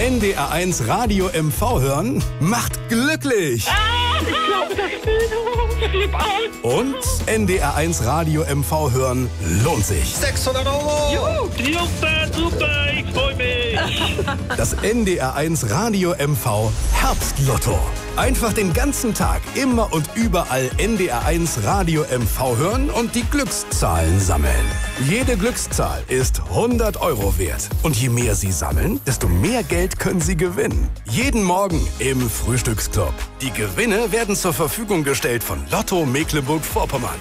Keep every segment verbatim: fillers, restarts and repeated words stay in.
N D R eins Radio M V hören macht glücklich. Ah, ich glaube, das Spiel flip out. Und N D R eins Radio M V hören lohnt sich. sechshundert Euro. Juhu, super, super, ich freue mich. Das N D R eins Radio M V Herbstlotto. Einfach den ganzen Tag, immer und überall N D R eins Radio M V hören und die Glückszahlen sammeln. Jede Glückszahl ist hundert Euro wert. Und je mehr Sie sammeln, desto mehr Geld können Sie gewinnen. Jeden Morgen im Frühstücksclub. Die Gewinne werden zur Verfügung gestellt von Lotto Mecklenburg-Vorpommern.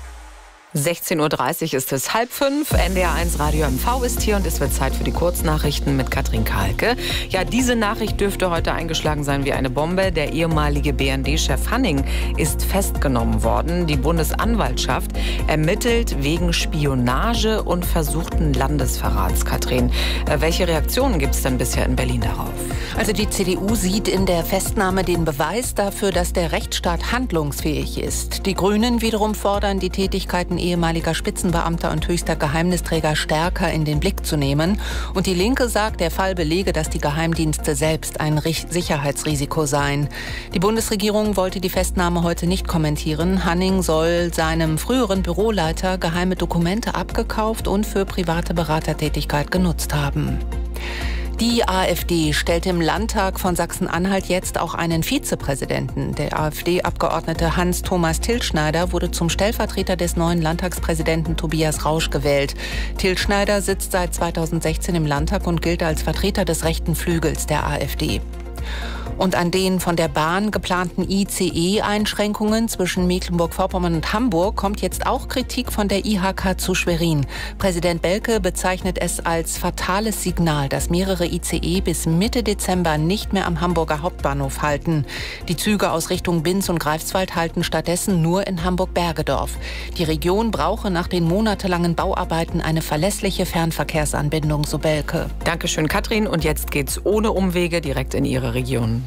sechzehn Uhr dreißig ist es, halb fünf. N D R eins Radio M V ist hier und es wird Zeit für die Kurznachrichten mit Katrin Kahlke. Ja, diese Nachricht dürfte heute eingeschlagen sein wie eine Bombe. Der ehemalige B N D-Chef Hanning ist festgenommen worden. Die Bundesanwaltschaft ermittelt wegen Spionage und versuchten Landesverrats. Katrin, äh, welche Reaktionen gibt es denn bisher in Berlin darauf? Also die C D U sieht in der Festnahme den Beweis dafür, dass der Rechtsstaat handlungsfähig ist. Die Grünen wiederum fordern, die Tätigkeiten ehemaliger Spitzenbeamter und höchster Geheimnisträger stärker in den Blick zu nehmen. Und die Linke sagt, der Fall belege, dass die Geheimdienste selbst ein Sicherheitsrisiko seien. Die Bundesregierung wollte die Festnahme heute nicht kommentieren. Hanning soll seinem früheren Büroleiter geheime Dokumente abgekauft und für private Beratertätigkeit genutzt haben. Die AfD stellt im Landtag von Sachsen-Anhalt jetzt auch einen Vizepräsidenten. Der AfD-Abgeordnete Hans-Thomas Tilschneider wurde zum Stellvertreter des neuen Landtagspräsidenten Tobias Rausch gewählt. Tilschneider sitzt seit zweitausendsechzehn im Landtag und gilt als Vertreter des rechten Flügels der AfD. Und an den von der Bahn geplanten I C E-Einschränkungen zwischen Mecklenburg-Vorpommern und Hamburg kommt jetzt auch Kritik von der I H K zu Schwerin. Präsident Belke bezeichnet es als fatales Signal, dass mehrere I C E bis Mitte Dezember nicht mehr am Hamburger Hauptbahnhof halten. Die Züge aus Richtung Binz und Greifswald halten stattdessen nur in Hamburg-Bergedorf. Die Region brauche nach den monatelangen Bauarbeiten eine verlässliche Fernverkehrsanbindung, so Belke. Dankeschön, Katrin. Und jetzt geht's ohne Umwege direkt in Ihre Region.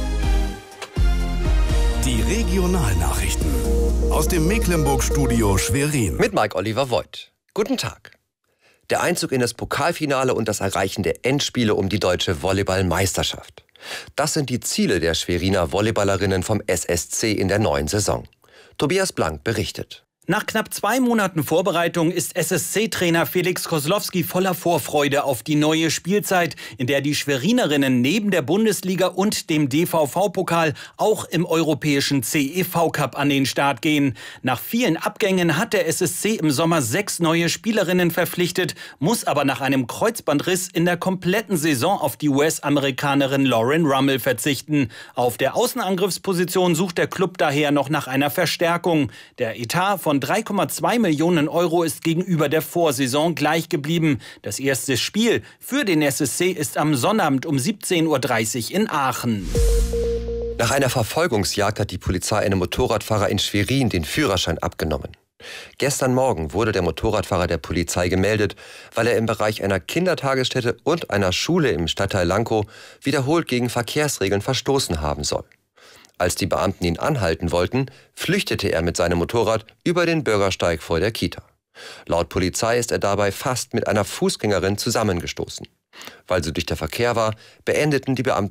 Die Regionalnachrichten aus dem Mecklenburg-Studio Schwerin. Mit Mike Oliver Voigt. Guten Tag. Der Einzug in das Pokalfinale und das Erreichen der Endspiele um die deutsche Volleyballmeisterschaft. Das sind die Ziele der Schweriner Volleyballerinnen vom S S C in der neuen Saison. Tobias Blank berichtet. Nach knapp zwei Monaten Vorbereitung ist S S C-Trainer Felix Koslowski voller Vorfreude auf die neue Spielzeit, in der die Schwerinerinnen neben der Bundesliga und dem D V V-Pokal auch im europäischen C E V-Cup an den Start gehen. Nach vielen Abgängen hat der S S C im Sommer sechs neue Spielerinnen verpflichtet, muss aber nach einem Kreuzbandriss in der kompletten Saison auf die U S-Amerikanerin Lauren Rummel verzichten. Auf der Außenangriffsposition sucht der Club daher noch nach einer Verstärkung. Der Etat von drei Komma zwei Millionen Euro ist gegenüber der Vorsaison gleich geblieben. Das erste Spiel für den S S C ist am Sonnabend um siebzehn Uhr dreißig in Aachen. Nach einer Verfolgungsjagd hat die Polizei einem Motorradfahrer in Schwerin den Führerschein abgenommen. Gestern Morgen wurde der Motorradfahrer der Polizei gemeldet, weil er im Bereich einer Kindertagesstätte und einer Schule im Stadtteil Lankow wiederholt gegen Verkehrsregeln verstoßen haben soll. Als die Beamten ihn anhalten wollten, flüchtete er mit seinem Motorrad über den Bürgersteig vor der Kita. Laut Polizei ist er dabei fast mit einer Fußgängerin zusammengestoßen. Weil sie durch der Verkehr war, beendeten die Beamten